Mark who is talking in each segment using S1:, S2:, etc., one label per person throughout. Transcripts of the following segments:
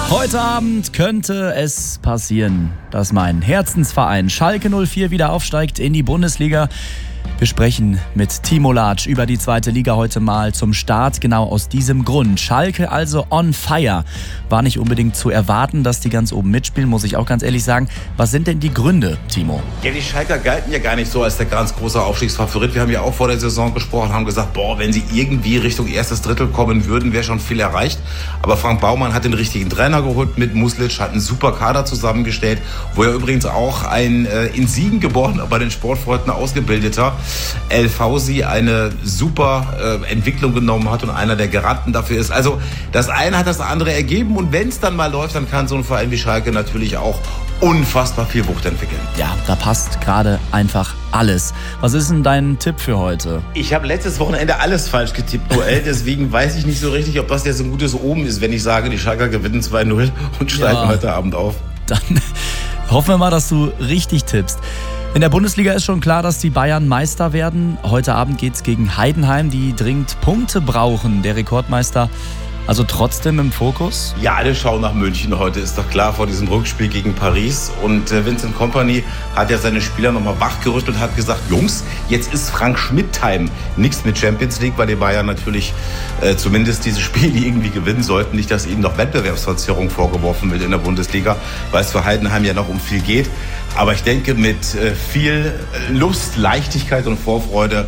S1: Heute Abend könnte es passieren, dass mein Herzensverein Schalke 04 wieder aufsteigt in die Bundesliga. Wir sprechen mit Timo Latsch über die zweite Liga heute mal zum Start, genau aus diesem Grund. Schalke also on fire. War nicht unbedingt zu erwarten, dass die ganz oben mitspielen, muss ich auch ganz ehrlich sagen. Was sind denn die Gründe, Timo?
S2: Ja, die Schalker galten ja gar nicht so als der ganz große Aufstiegsfavorit. Wir haben ja auch vor der Saison gesprochen, haben gesagt, wenn sie irgendwie Richtung erstes Drittel kommen würden, wäre schon viel erreicht. Aber Frank Baumann hat den richtigen Trainer geholt mit Muslic, hat einen super Kader zusammengestellt, wo er übrigens auch ein in Siegen geboren, aber den Sportfreunden ausgebildeter El Fauzi eine super Entwicklung genommen hat und einer der Garanten dafür ist. Also das eine hat das andere ergeben und wenn es dann mal läuft, dann kann so ein Verein wie Schalke natürlich auch unfassbar viel Wucht entwickeln.
S1: Ja, da passt gerade einfach alles. Was ist denn dein Tipp für heute?
S2: Ich habe letztes Wochenende alles falsch getippt, Noel. Deswegen weiß ich nicht so richtig, ob das jetzt ein gutes Omen ist, wenn ich sage, die Schalker gewinnen 2-0 und steigen heute Abend auf.
S1: Dann hoffen wir mal, dass du richtig tippst. In der Bundesliga ist schon klar, dass die Bayern Meister werden. Heute Abend geht's gegen Heidenheim, die dringend Punkte brauchen. Der Rekordmeister also trotzdem im Fokus?
S2: Ja, alle schauen nach München heute, ist doch klar, vor diesem Rückspiel gegen Paris. Und Vincent Kompany hat ja seine Spieler nochmal wachgerüttelt, hat gesagt, Jungs, jetzt ist Frank Schmidt-Time. Nichts mit Champions League, weil die Bayern natürlich zumindest diese Spiele irgendwie gewinnen sollten. Nicht, dass ihnen noch Wettbewerbsverzerrung vorgeworfen wird in der Bundesliga, weil es für Heidenheim ja noch um viel geht. Aber ich denke, mit viel Lust, Leichtigkeit und Vorfreude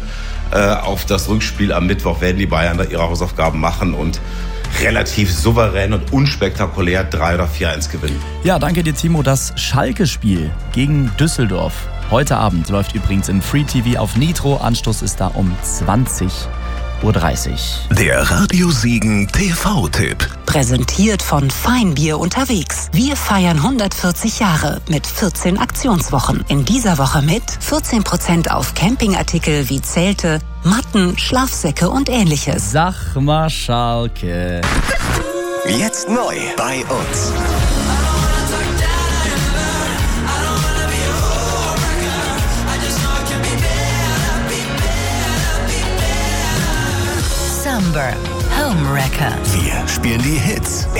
S2: auf das Rückspiel am Mittwoch werden die Bayern da ihre Hausaufgaben machen und relativ souverän und unspektakulär 3 oder 4-1 gewinnen.
S1: Ja, danke dir, Timo. Das Schalke-Spiel gegen Düsseldorf heute Abend läuft übrigens im Free TV auf Nitro. Anstoß ist da um 20:30 Uhr.
S3: Der Radio Siegen TV-Tipp.
S4: Präsentiert von Feinbier unterwegs. Wir feiern 140 Jahre mit 14 Aktionswochen. In dieser Woche mit 14% auf Campingartikel wie Zelte, Matten, Schlafsäcke und ähnliches.
S1: Sag mal Schalke.
S3: Jetzt neu bei uns.
S4: Summer Home Wrecker.
S3: Wir spielen die Hits